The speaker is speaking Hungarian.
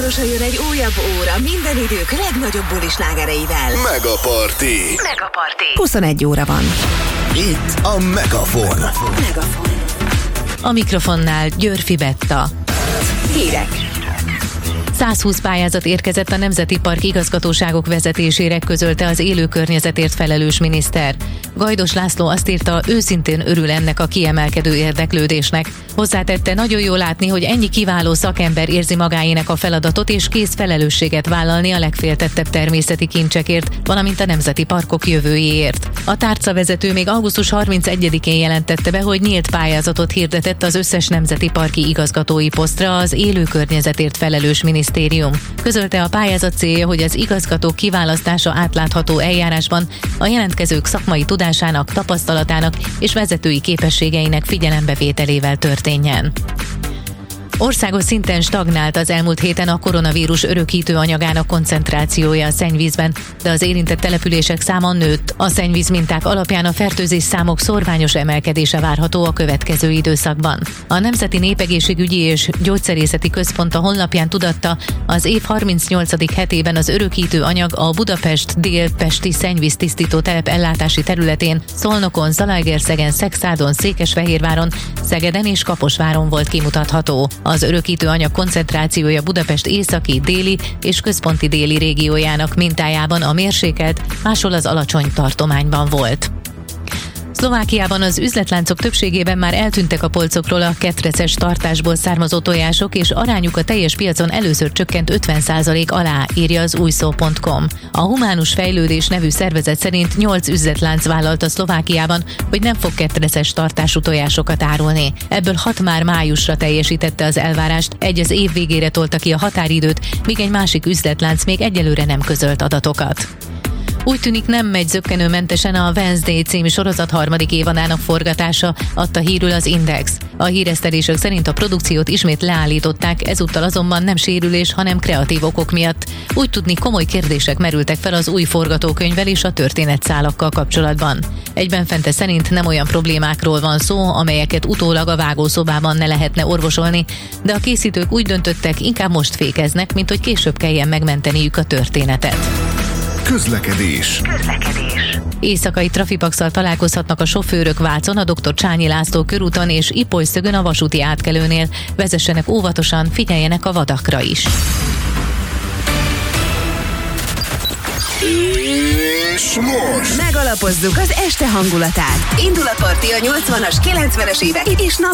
Hamarosan jön egy újabb óra minden idők legnagyobb bulislágereivel. Megaparty. 21 óra van. Itt a Megafon. A mikrofonnál Györfi Betta. Hírek. 120 pályázat érkezett a Nemzeti Park igazgatóságok vezetésére, közölte az élő környezetért felelős miniszter. Gajdos László azt írta, őszintén örül ennek a kiemelkedő érdeklődésnek. Hozzátette, nagyon jó látni, hogy ennyi kiváló szakember érzi magáénak a feladatot és kész felelősséget vállalni a legféltettebb természeti kincsekért, valamint a nemzeti parkok jövőjéért. A tárcavezető még augusztus 31-én jelentette be, hogy nyílt pályázatot hirdetett az összes nemzeti parki igazgatói posztra az élő környezetért felelős minisztérium. Közölte, a pályázat célja, hogy az igazgatók kiválasztása átlátható eljárásban a jelentkezők szakmai tudásának, tapasztalatának és vezetői képességeinek figyelembevételével történjen. Országos szinten stagnált az elmúlt héten a koronavírus örökítő anyagának koncentrációja a szennyvízben, de az érintett települések száma nőtt. A szennyvíz minták alapján a fertőzés számok szórványos emelkedése várható a következő időszakban. A Nemzeti Népegészségügyi és Gyógyszerészeti Központ a honlapján tudatta, az év 38. hetében az örökítő anyag a Budapest-Dél-Pesti szennyvíztisztító telep ellátási területén Szolnokon, Zalaegerszegen, Szekszádon, Székesfehérváron, Szegeden és Kaposváron volt kimutatható. Az örökítő anyag koncentrációja Budapest északi, déli és központi déli régiójának mintájában a mérsékelt, máshol az alacsony tartományban volt. Szlovákiában az üzletláncok többségében már eltűntek a polcokról a ketreces tartásból származó tojások, és arányuk a teljes piacon először csökkent 50% alá, írja az újszó.com. A Humánus Fejlődés nevű szervezet szerint 8 üzletlánc vállalta Szlovákiában, hogy nem fog ketreces tartású tojásokat árulni. Ebből 6 már májusra teljesítette az elvárást, egy az év végére tolta ki a határidőt, míg egy másik üzletlánc még egyelőre nem közölt adatokat. Úgy tűnik, nem megy zökkenőmentesen a Wednesday című sorozat harmadik évadának forgatása, adta hírül az Index. A híresztelések szerint a produkciót ismét leállították, ezúttal azonban nem sérülés, hanem kreatív okok miatt. Úgy tudni, komoly kérdések merültek fel az új forgatókönyvvel és a történetszálakkal kapcsolatban. Egyben Fente szerint nem olyan problémákról van szó, amelyeket utólag a vágószobában ne lehetne orvosolni, de a készítők úgy döntöttek, inkább most fékeznek, mint hogy később kelljen megmenteniük a történetet. Közlekedés. Éjszakai trafipaxal találkozhatnak a sofőrök Vácon, a Dr. Csányi László körúton és Ipolyszögön a vasúti átkelőnél. Vezessenek óvatosan, figyeljenek a vadakra is. És most Megalapozzuk az este hangulatát. Indul a parti a 80-as, 90-es évek és